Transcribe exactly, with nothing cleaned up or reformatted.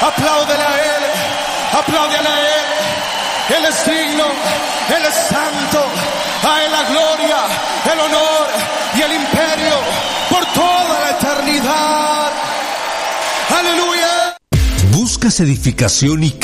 Apláudele a Él, apláudele a Él. Él es digno, Él es santo. A Él la gloria, el honor y el imperio por toda la eternidad. Aleluya. ¿Buscas edificación y